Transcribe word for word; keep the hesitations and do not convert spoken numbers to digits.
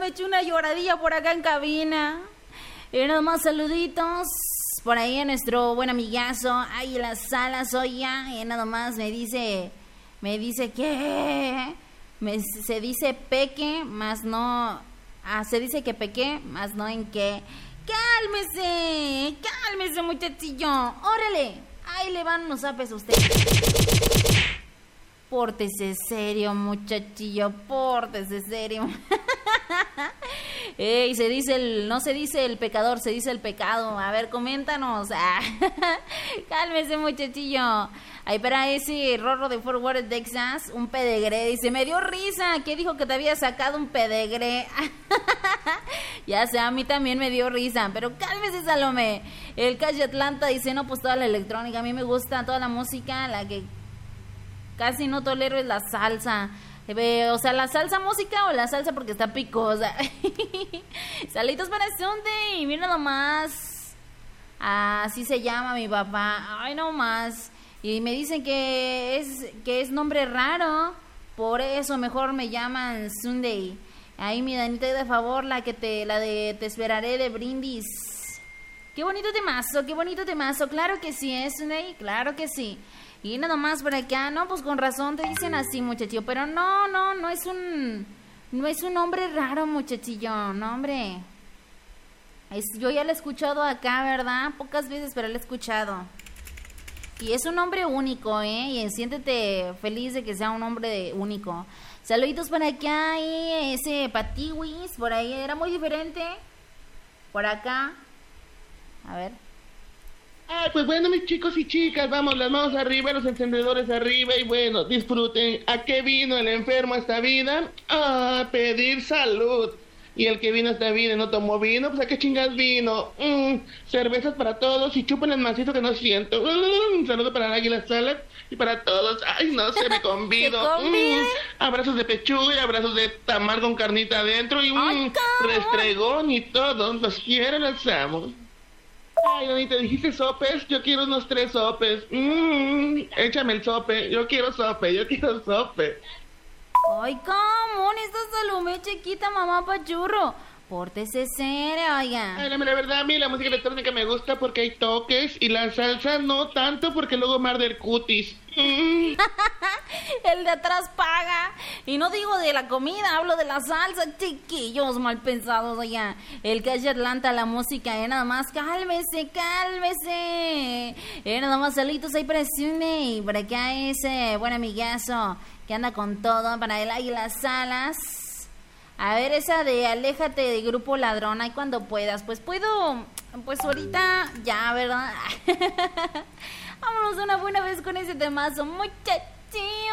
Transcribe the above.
eché una lloradilla por acá en cabina. Y nada más saluditos por ahí a nuestro buen amigazo. Ahí en las salas, oye. Y nada más me dice, me dice que me, se dice peque, más no. Ah, se dice que peque, más no en qué. Cálmese, cálmese, muchachillo. Órale, ahí le van unos apes a usted. Pórtese serio, muchachillo, pórtese serio. Ey, se dice el, no se dice el pecador, se dice el pecado. A ver, coméntanos. Ah, cálmese, muchachillo. Ahí para ese Rorro de Fort Worth, Texas, un pedegré. Dice, me dio risa, que dijo que te había sacado un pedegré. Ya sé, a mí también me dio risa, pero cálmese, Salomé. El Calle Atlanta dice, no, pues toda la electrónica, a mí me gusta toda la música, la que casi no tolero es la salsa. O sea, la salsa música o la salsa porque está picosa. Saluditos para Sunday. Mira nomás. Así se llama mi papá. Ay, no más. Y me dicen que es que es nombre raro. Por eso mejor me llaman Sunday. Ahí mi Danita, de favor, la que te la de te esperaré de Brindis. Qué bonito temazo, qué bonito temazo. Claro que sí, ¿eh, Sunday? Claro que sí. Y nada más por acá, no, pues con razón te dicen así, muchachillo, pero no, no, no es un, no es un nombre raro, muchachillo, no, hombre, es, yo ya lo he escuchado acá, ¿verdad? Pocas veces, pero lo he escuchado, y es un nombre único, ¿eh? Y siéntete feliz de que sea un nombre único. Saluditos para acá, y ese Patiwis, por ahí, era muy diferente, por acá, a ver. Ay, pues bueno, mis chicos y chicas, vamos, las manos arriba, los encendedores arriba y bueno, disfruten. ¿A qué vino el enfermo a esta vida? A pedir salud. Y el que vino a esta vida y no tomó vino, pues ¿a qué chingas vino? Mm, cervezas para todos y chupen el macizo que no siento. Mm, un saludo para el Águila Salad y para todos. Ay, no se me convido. Mm, abrazos de pechuga y abrazos de tamal con carnita adentro y mm, restregón y todo. Los quiero, los amo. Ay, Donita, dijiste sopes, yo quiero unos tres sopes. Mmm, échame el sope, yo quiero sope, yo quiero sope. Ay, ¿cómo? Esta Salomé chiquita, mamá pachurro. Pórtese serio, oiga. Ay, la, la verdad, a mí la música electrónica me gusta porque hay toques y la salsa no tanto porque luego me arde el cutis. Mm. El de atrás paga. Y no digo de la comida, hablo de la salsa, chiquillos mal pensados, oiga. El Calle Atlanta, la música, eh, nada más, cálmese, cálmese. Eh, nada más, saluditos ahí para Sune y para acá ese buen amigazo que anda con todo, para el Águila Salas. A ver, esa de aléjate de Grupo Ladrón, ahí cuando puedas. Pues puedo, pues ahorita ya, ¿verdad? Vámonos una buena vez con ese temazo, muchachos.